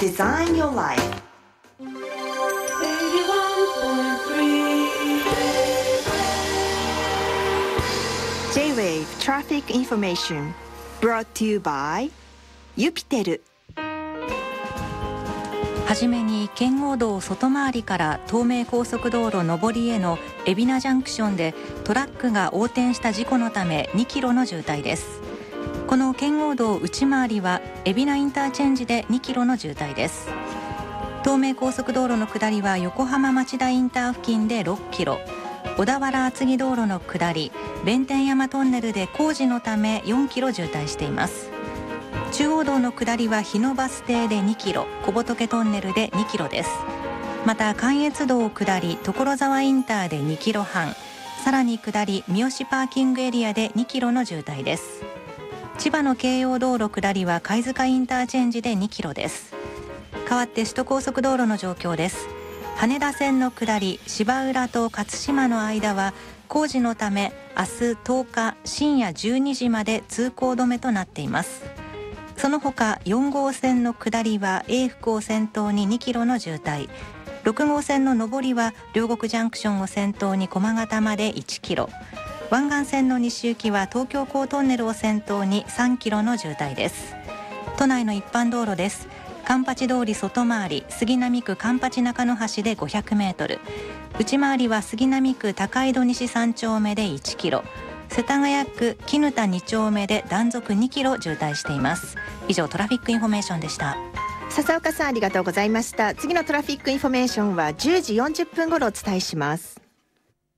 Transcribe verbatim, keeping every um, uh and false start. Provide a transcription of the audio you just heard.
Design your life. J-Wave Traffic Information brought to you by ユピテル。 はじめに圏央道外回りから東名高速道路上りへの海老名ジャンクションでトラックが横転した事故のためにキロの渋滞です。この圏央道内回りは海老名インターチェンジでにキロの渋滞です。東名高速道路の下りは横浜町田インター付近でろっキロ、小田原厚木道路の下り弁天山トンネルで工事のためよんキロ渋滞しています。中央道の下りは日野バス停でにキロ、小仏トンネルでにキロです。また関越道下り所沢インターでにキロはん、さらに下り三好パーキングエリアでにキロの渋滞です。千葉の京葉道路下りは貝塚インターチェンジでにキロです。代わって首都高速道路の状況です。羽田線の下り芝浦と勝島の間は工事のため明日とおか深夜じゅうにじまで通行止めとなっています。その他よん号線の下りは永福を先頭ににキロの渋滞、ろく号線の上りは両国ジャンクションを先頭に駒形までいちキロ、湾岸線の西行きは東京港トンネルを先頭にさんキロの渋滞です。都内の一般道路です。環八通り外回り杉並区環八中野橋でごひゃくメートル、内回りは杉並区高井戸西さん丁目でいちキロ、世田谷区絹田に丁目で断続にキロ渋滞しています。以上トラフィックインフォメーションでした。 笹岡さんありがとうございました。次のトラフィックインフォメーションはじゅうじよんじゅっぷん頃お伝えします。